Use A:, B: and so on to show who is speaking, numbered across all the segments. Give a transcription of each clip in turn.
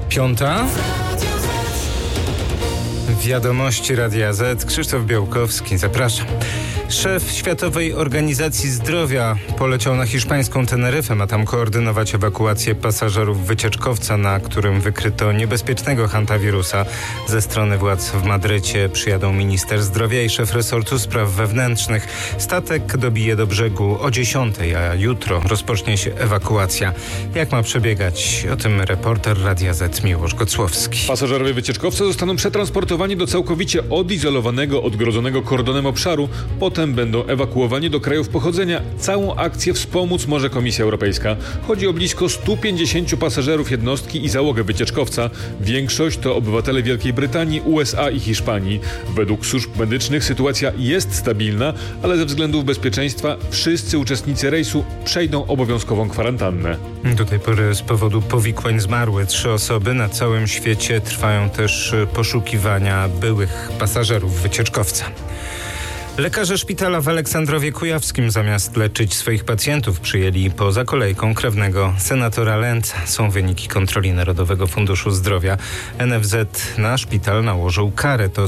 A: Piąta. Wiadomości Radia Z. Krzysztof Białkowski, zapraszam. Szef Światowej Organizacji Zdrowia poleciał na hiszpańską Teneryfę. Ma tam koordynować ewakuację pasażerów wycieczkowca, na którym wykryto niebezpiecznego hantawirusa. Ze strony władz w Madrycie przyjadą minister zdrowia i szef resortu spraw wewnętrznych. Statek dobije do brzegu o 10:00, a jutro rozpocznie się ewakuacja. Jak ma przebiegać? O tym reporter Radia Z Miłosz Gocłowski.
B: Pasażerowie wycieczkowca zostaną przetransportowani do całkowicie odizolowanego, odgrodzonego kordonem obszaru. Potem będą ewakuowani do krajów pochodzenia. Całą akcję wspomóc może Komisja Europejska. Chodzi o blisko 150 pasażerów jednostki i załogę wycieczkowca. Większość to obywatele Wielkiej Brytanii, USA i Hiszpanii. Według służb medycznych sytuacja jest stabilna, ale ze względów bezpieczeństwa wszyscy uczestnicy rejsu przejdą obowiązkową kwarantannę.
A: Do tej pory z powodu powikłań zmarły 3 osoby. Na całym świecie trwają też poszukiwania byłych pasażerów wycieczkowca. Lekarze szpitala w Aleksandrowie Kujawskim zamiast leczyć swoich pacjentów przyjęli poza kolejką krewnego senatora Lęca. Są wyniki kontroli Narodowego Funduszu Zdrowia. NFZ na szpital nałożył karę, to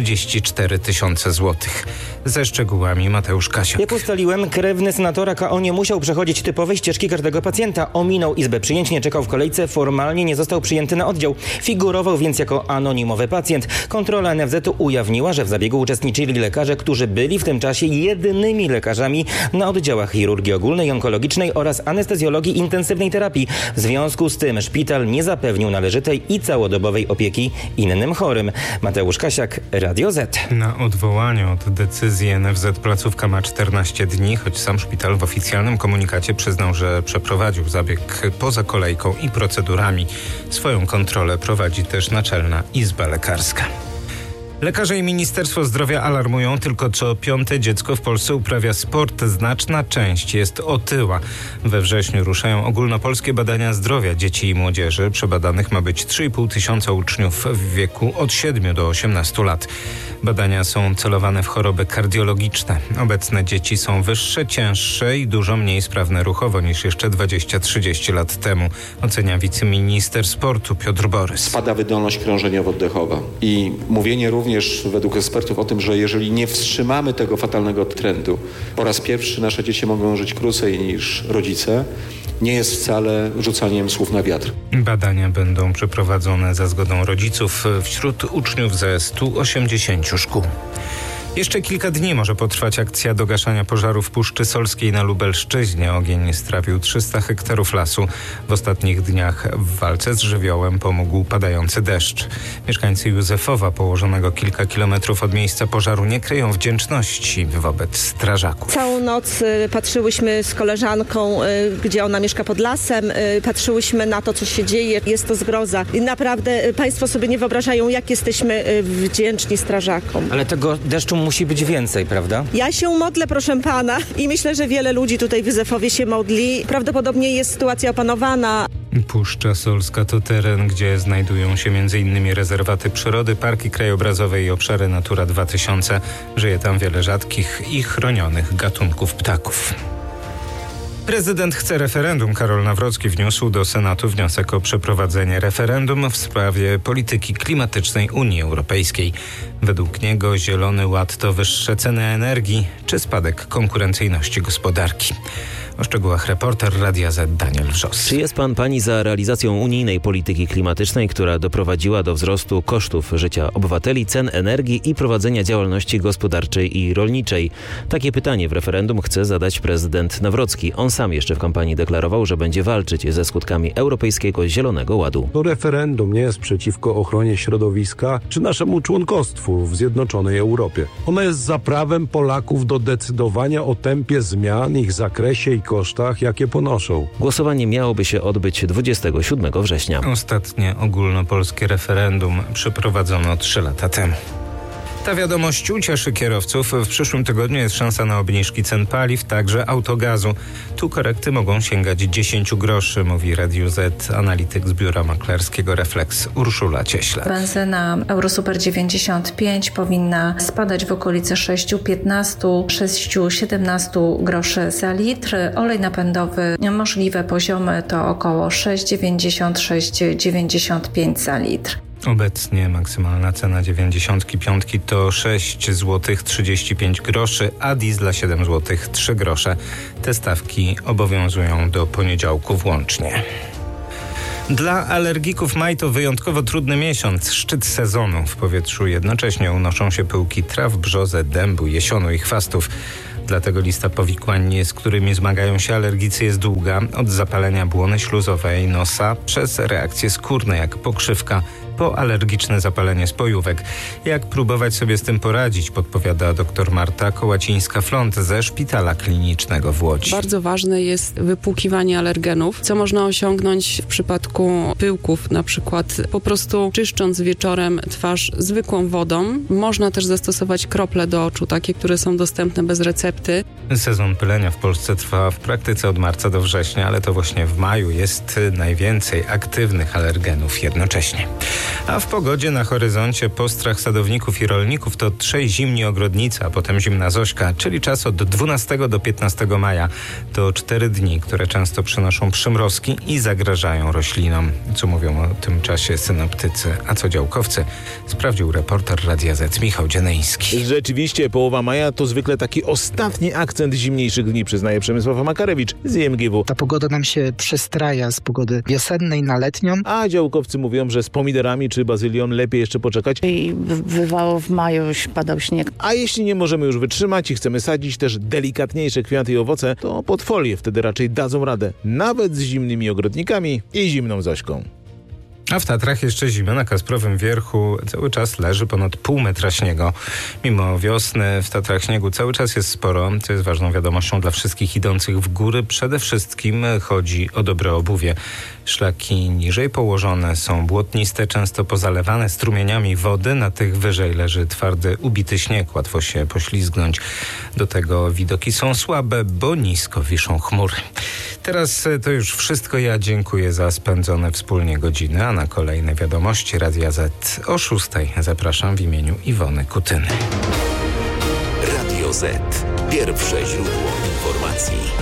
A: 134 000 złotych. Ze szczegółami Mateusz Kasiak.
C: Jak ustaliłem, krewny senatora KO nie musiał przechodzić typowej ścieżki każdego pacjenta. Ominął izbę przyjęć, nie czekał w kolejce, formalnie nie został przyjęty na oddział. Figurował więc jako anonimowy pacjent. Kontrola NFZ-u ujawniła, że w zabiegu uczestniczyli lekarze, którzy byli w tym czasie jedynymi lekarzami na oddziałach chirurgii ogólnej, onkologicznej oraz anestezjologii intensywnej terapii. W związku z tym szpital nie zapewnił należytej i całodobowej opieki innym chorym. Mateusz Kasiak, Radio Z.
A: Na odwołanie od decyzji NFZ placówka ma 14 dni, choć sam szpital w oficjalnym komunikacie przyznał, że przeprowadził zabieg poza kolejką i procedurami. Swoją kontrolę prowadzi też Naczelna Izba Lekarska. Lekarze i Ministerstwo Zdrowia alarmują, tylko co 5. dziecko w Polsce uprawia sport. Znaczna część jest otyła. We wrześniu ruszają ogólnopolskie badania zdrowia dzieci i młodzieży. Przebadanych ma być 3,5 tysiąca uczniów w wieku od 7 do 18 lat. Badania są celowane w choroby kardiologiczne. Obecne dzieci są wyższe, cięższe i dużo mniej sprawne ruchowo niż jeszcze 20-30 lat temu, ocenia wiceminister sportu Piotr Borys.
D: Spada wydolność krążeniowo-oddechowa i mówienie również według ekspertów o tym, że jeżeli nie wstrzymamy tego fatalnego trendu, po raz pierwszy nasze dzieci mogą żyć krócej niż rodzice, nie jest wcale rzucaniem słów na wiatr.
A: Badania będą przeprowadzone za zgodą rodziców wśród uczniów ze 180 szkół. Jeszcze kilka dni może potrwać akcja dogaszania pożaru w Puszczy Solskiej na Lubelszczyźnie. Ogień strawił 300 hektarów lasu. W ostatnich dniach w walce z żywiołem pomógł padający deszcz. Mieszkańcy Józefowa, położonego kilka kilometrów od miejsca pożaru, nie kryją wdzięczności wobec strażaków.
E: Całą noc patrzyłyśmy z koleżanką, gdzie ona mieszka pod lasem. Patrzyłyśmy na to, co się dzieje. Jest to zgroza. I naprawdę państwo sobie nie wyobrażają, jak jesteśmy wdzięczni strażakom.
C: Ale tego deszczu musi być więcej, prawda?
E: Ja się modlę, proszę pana, i myślę, że wiele ludzi tutaj w Józefowie się modli. Prawdopodobnie jest sytuacja opanowana.
A: Puszcza Solska to teren, gdzie znajdują się m.in. rezerwaty przyrody, parki krajobrazowe i obszary Natura 2000. Żyje tam wiele rzadkich i chronionych gatunków ptaków. Prezydent chce referendum. Karol Nawrocki wniósł do Senatu wniosek o przeprowadzenie referendum w sprawie polityki klimatycznej Unii Europejskiej. Według niego Zielony Ład to wyższe ceny energii czy spadek konkurencyjności gospodarki. O szczegółach reporter Radia Z Daniel Wrzos.
F: Czy jest pani za realizacją unijnej polityki klimatycznej, która doprowadziła do wzrostu kosztów życia obywateli, cen energii i prowadzenia działalności gospodarczej i rolniczej? Takie pytanie w referendum chce zadać prezydent Nawrocki. On sam jeszcze w kampanii deklarował, że będzie walczyć ze skutkami Europejskiego Zielonego Ładu.
G: To referendum nie jest przeciwko ochronie środowiska czy naszemu członkostwu w Zjednoczonej Europie. Ono jest za prawem Polaków do decydowania o tempie zmian, ich zakresie i kosztach, jakie ponoszą.
F: Głosowanie miałoby się odbyć 27 września.
A: Ostatnie ogólnopolskie referendum przeprowadzono 3 lata temu. Ta wiadomość ucieszy kierowców. W przyszłym tygodniu jest szansa na obniżki cen paliw, także autogazu. Tu korekty mogą sięgać 10 groszy, mówi Radiu Z analityk z biura maklerskiego Reflex Urszula Cieśla.
H: Benzyna Eurosuper 95 powinna spadać w okolice 6,15–6,17 groszy za litr. Olej napędowy, możliwe poziomy to około 6,90–6,95 za litr.
A: Obecnie maksymalna cena 95 to 6 zł 35 groszy, a diesla 7 zł 3 grosze. Te stawki obowiązują do poniedziałku włącznie. Dla alergików maj to wyjątkowo trudny miesiąc. Szczyt sezonu. W powietrzu jednocześnie unoszą się pyłki traw, brzozy, dębu, jesionu i chwastów. Dlatego lista powikłań, z którymi zmagają się alergicy, jest długa. Od zapalenia błony śluzowej nosa przez reakcje skórne jak pokrzywka, po alergiczne zapalenie spojówek. Jak próbować sobie z tym poradzić, podpowiada dr Marta Kołacińska-Flont ze Szpitala Klinicznego w Łodzi.
I: Bardzo ważne jest wypłukiwanie alergenów, co można osiągnąć w przypadku pyłków, na przykład po prostu czyszcząc wieczorem twarz zwykłą wodą. Można też zastosować krople do oczu, takie, które są dostępne bez recepty.
A: Sezon pylenia w Polsce trwa w praktyce od marca do września, ale to właśnie w maju jest najwięcej aktywnych alergenów jednocześnie. A w pogodzie na horyzoncie postrach sadowników i rolników to trzej zimni ogrodnicy, a potem zimna Zośka, czyli czas od 12 do 15 maja. To 4 dni, które często przynoszą przymrozki i zagrażają roślinom. Co mówią o tym czasie synoptycy, a co działkowcy? Sprawdził reporter Radia Z Michał Dzieneński.
J: Rzeczywiście połowa maja to zwykle taki ostatni akcent zimniejszych dni, przyznaje Przemysław Makarewicz z IMGW.
K: Ta pogoda nam się przestraja z pogody wiosennej na letnią.
J: A działkowcy mówią, że z pomidorami czy bazylią lepiej jeszcze poczekać.
L: I bywało w maju, już padał śnieg.
J: A jeśli nie możemy już wytrzymać i chcemy sadzić też delikatniejsze kwiaty i owoce, to pod folię wtedy raczej dadzą radę. Nawet z zimnymi ogrodnikami i zimną Zośką.
A: A w Tatrach jeszcze zima. Na Kasprowym Wierchu cały czas leży ponad pół metra śniegu. Mimo wiosny w Tatrach śniegu cały czas jest sporo, co jest ważną wiadomością dla wszystkich idących w góry. Przede wszystkim chodzi o dobre obuwie. Szlaki niżej położone są błotniste, często pozalewane strumieniami wody. Na tych wyżej leży twardy, ubity śnieg. Łatwo się poślizgnąć. Do tego widoki są słabe, bo nisko wiszą chmury. Teraz to już wszystko. Ja dziękuję za spędzone wspólnie godziny, a na kolejne wiadomości Radia Z o 6:00 zapraszam w imieniu Iwony Kutyny.
M: Radio Z. Pierwsze źródło informacji.